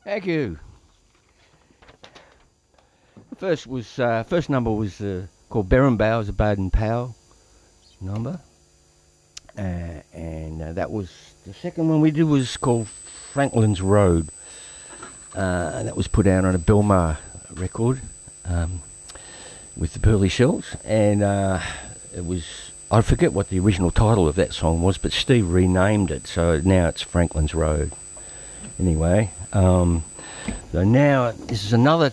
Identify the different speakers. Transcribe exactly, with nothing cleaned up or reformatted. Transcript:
Speaker 1: Thank you. The first was uh, first number was uh, called Berenbau, was a Baden Powell number, uh, and uh, that was the second one we did was called Franklin's Road. Uh, that was put out on a Belmar record um, with the Pearly Shells, and uh, it was, I forget what the original title of that song was, but Steve renamed it, so now it's Franklin's Road. Anyway, um, so now this is another